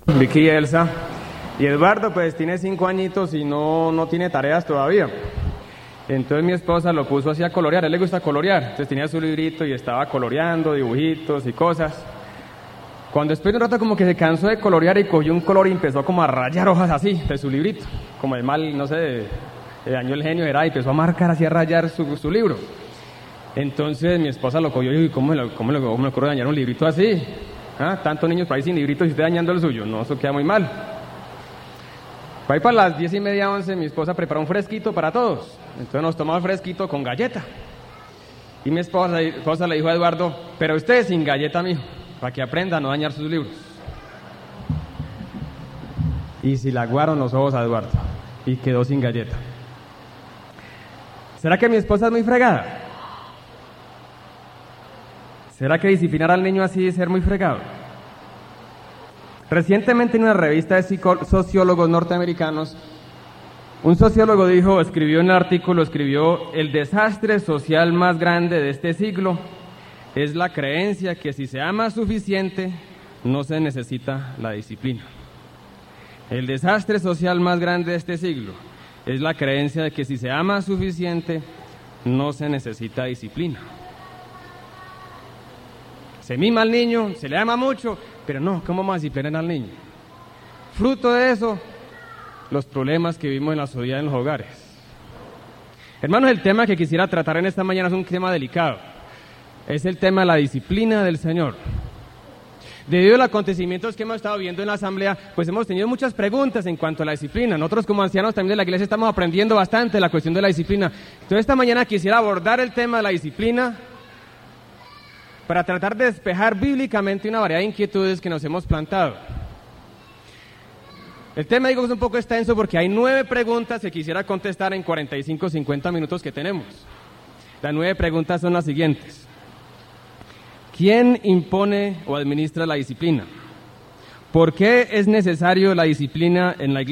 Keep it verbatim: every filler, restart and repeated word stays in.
Vicky y Elsa. Y Eduardo pues tiene cinco añitos y no, no tiene tareas todavía. Entonces mi esposa lo puso así a colorear, a él le gusta colorear. Entonces tenía su librito y estaba coloreando, dibujitos y cosas. Cuando después de un rato como que se cansó de colorear y cogió un color y empezó como a rayar hojas así de su librito. Como de mal, no sé, le dañó el genio, era, y empezó a marcar así, a rayar su, su libro. Entonces mi esposa lo cogió y dijo, ¿cómo, lo, cómo, lo, cómo me ocurre dañar un librito así? ¿Ah? Tantos niños por ahí sin libritos y usted dañando el suyo. No, eso queda muy mal. Por ahí para las diez y media, once, mi esposa preparó un fresquito para todos. Entonces nos tomamos fresquito con galleta. Y mi esposa, mi esposa le dijo a Eduardo, pero usted sin galleta, mijo, para que aprenda a no dañar sus libros. Y se le aguaron los ojos a Eduardo y quedó sin galleta. ¿Será que mi esposa es muy fregada? ¿Será que disciplinar al niño así es ser muy fregado? Recientemente en una revista de sociólogos norteamericanos, un sociólogo dijo, escribió en el artículo, escribió, el desastre social más grande de este siglo es la creencia que si se ama suficiente, no se necesita la disciplina. El desastre social más grande de este siglo es la creencia de que si se ama suficiente, no se necesita disciplina. Se mima al niño, se le ama mucho, pero no, ¿cómo vamos a disciplinar al niño? Fruto de eso, los problemas que vivimos en la sociedad, en los hogares. Hermanos, el tema que quisiera tratar en esta mañana es un tema delicado. Es el tema de la disciplina del Señor. Debido a los acontecimientos que hemos estado viendo en la asamblea, pues hemos tenido muchas preguntas en cuanto a la disciplina. Nosotros como ancianos también de la iglesia estamos aprendiendo bastante la cuestión de la disciplina. Entonces esta mañana quisiera abordar el tema de la disciplina para tratar de despejar bíblicamente una variedad de inquietudes que nos hemos plantado. El tema, digo, es un poco extenso porque hay nueve preguntas que quisiera contestar en cuarenta y cinco, cincuenta minutos que tenemos. Las nueve preguntas son las siguientes. ¿Quién impone o administra la disciplina? ¿Por qué es necesario la disciplina en la iglesia?